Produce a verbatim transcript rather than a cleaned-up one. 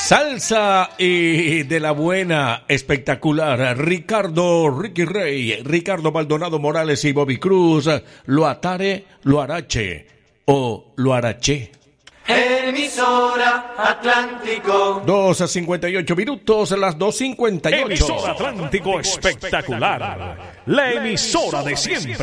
Salsa y de la buena, espectacular. Ricardo, Ricky Rey, Ricardo Maldonado Morales y Bobby Cruz. Lo atare, lo arache o lo araché. Emisora Atlántico. dos a cincuenta y ocho minutos, las dos cincuenta y ocho. Emisora Atlántico espectacular. La emisora de siempre.